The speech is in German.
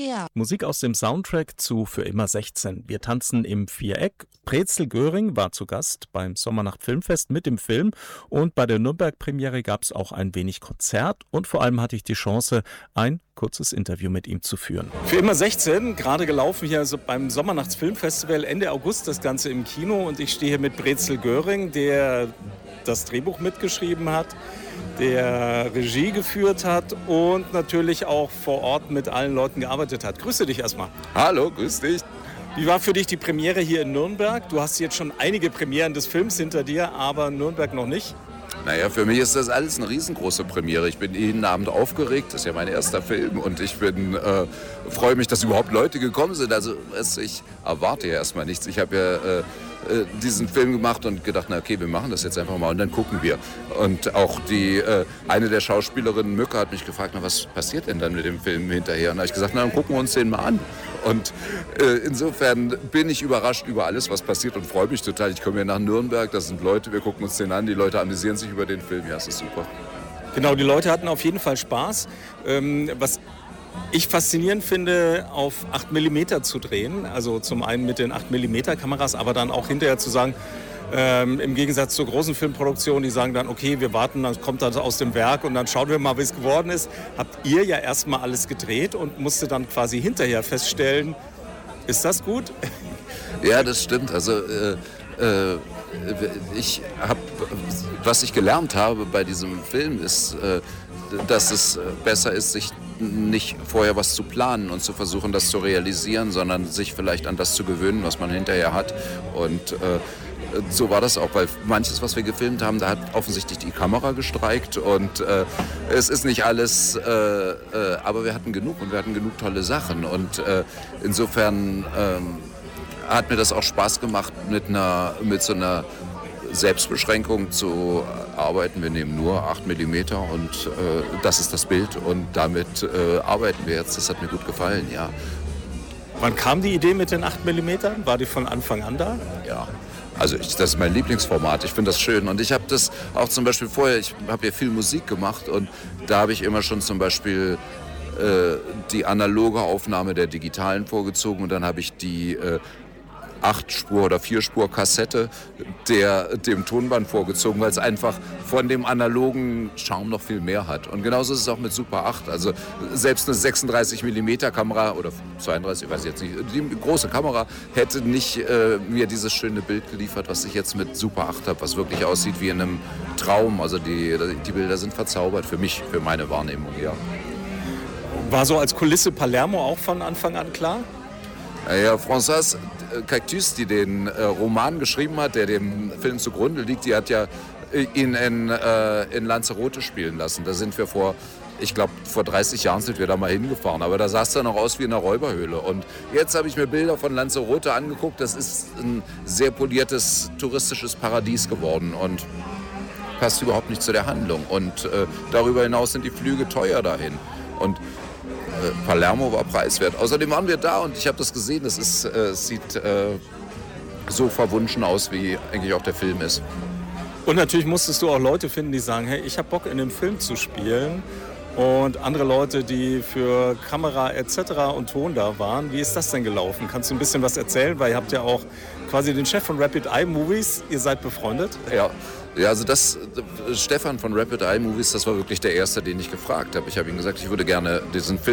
NDR. Musik aus dem Soundtrack zu Für immer 16. Wir tanzen im Viereck. Brezel Göring war zu Gast beim Sommernacht Filmfest mit dem Film und bei der Nürnberg-Premiere gab es auch ein wenig Konzert und vor allem hatte ich die Chance, ein kurzes Interview mit ihm zu führen. Für immer 16, gerade gelaufen hier beim Sommernachtsfilmfestival Ende August das Ganze im Kino und ich stehe hier mit Brezel Göring, der das Drehbuch mitgeschrieben hat, der Regie geführt hat und natürlich auch vor Ort mit allen Leuten gearbeitet hat. Grüße dich erstmal. Hallo, grüß dich. Wie war für dich die Premiere hier in Nürnberg? Du hast jetzt schon einige Premieren des Films hinter dir, aber Nürnberg noch nicht. Naja, für mich ist das alles eine riesengroße Premiere. Ich bin jeden Abend aufgeregt, das ist ja mein erster Film und ich freue mich, dass überhaupt Leute gekommen sind. Also ich erwarte ja erstmal nichts. Ich habe ja diesen Film gemacht und gedacht, na okay, wir machen das jetzt einfach mal und dann gucken wir. Und auch eine der Schauspielerinnen, Mücke, hat mich gefragt, na, was passiert denn dann mit dem Film hinterher? Und da habe ich gesagt, na dann gucken wir uns den mal an. Und insofern bin ich überrascht über alles, was passiert und freue mich total. Ich komme hier nach Nürnberg, da sind Leute, wir gucken uns den an, die Leute amüsieren sich über den Film, ja, das ist super. Genau, die Leute hatten auf jeden Fall Spaß. Was ich faszinierend finde, auf 8 mm zu drehen, also zum einen mit den 8 mm Kameras, aber dann auch hinterher zu sagen, im Gegensatz zur großen Filmproduktion, die sagen dann, okay, wir warten, dann kommt das aus dem Werk und dann schauen wir mal, wie es geworden ist. Habt ihr ja erstmal alles gedreht und musstet dann quasi hinterher feststellen, ist das gut? Ja, das stimmt. Also was ich gelernt habe bei diesem Film ist, dass es besser ist, sich nicht vorher was zu planen und zu versuchen, das zu realisieren, sondern sich vielleicht an das zu gewöhnen, was man hinterher hat. Und so war das auch, weil manches, was wir gefilmt haben, da hat offensichtlich die Kamera gestreikt und es ist nicht alles, aber wir hatten genug und wir hatten genug tolle Sachen und insofern hat mir das auch Spaß gemacht, mit so einer Selbstbeschränkung zu arbeiten. Wir nehmen nur 8 mm und das ist das Bild und damit arbeiten wir jetzt. Das hat mir gut gefallen, ja. Wann kam die Idee mit den 8 mm? War die von Anfang an da? Ja. Also das ist mein Lieblingsformat, ich finde das schön und ich habe das auch zum Beispiel vorher, ich habe ja viel Musik gemacht und da habe ich immer schon zum Beispiel die analoge Aufnahme der digitalen vorgezogen und dann habe ich die 8-Spur- oder 4-Spur-Kassette dem Tonband vorgezogen, weil es einfach von dem analogen Charme noch viel mehr hat. Und genauso ist es auch mit Super 8. Also selbst eine 36 mm Kamera oder 32, ich weiß jetzt nicht, die große Kamera hätte nicht mir dieses schöne Bild geliefert, was ich jetzt mit Super 8 habe, was wirklich aussieht wie in einem Traum. Also die Bilder sind verzaubert für mich, für meine Wahrnehmung, ja. War so als Kulisse Palermo auch von Anfang an klar? Ja, Françoise Cactus, die den Roman geschrieben hat, der dem Film zugrunde liegt, die hat ja ihn in Lanzarote spielen lassen. Da sind wir vor 30 Jahren sind wir da mal hingefahren, aber da sah es dann auch aus wie in einer Räuberhöhle. Und jetzt habe ich mir Bilder von Lanzarote angeguckt, das ist ein sehr poliertes touristisches Paradies geworden und passt überhaupt nicht zu der Handlung. Und darüber hinaus sind die Flüge teuer dahin. Und Palermo war preiswert. Außerdem waren wir da und ich habe das gesehen. Das sieht so verwunschen aus, wie eigentlich auch der Film ist. Und natürlich musstest du auch Leute finden, die sagen, hey, ich habe Bock in dem Film zu spielen. Und andere Leute, die für Kamera etc. und Ton da waren. Wie ist das denn gelaufen? Kannst du ein bisschen was erzählen? Weil ihr habt ja auch quasi den Chef von Rapid Eye Movies. Ihr seid befreundet? Ja, also Stefan von Rapid Eye Movies, das war wirklich der Erste, den ich gefragt habe. Ich habe ihm gesagt, ich würde gerne diesen Film